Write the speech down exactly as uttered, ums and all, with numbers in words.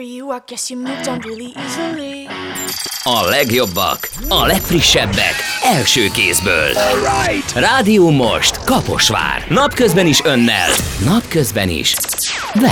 for you, I guess you moved on really easily. A legjobbak, a legfrissebbek, első kézből. Alright! Rádió most, Kaposvár. Napközben is önnel, napközben is veled.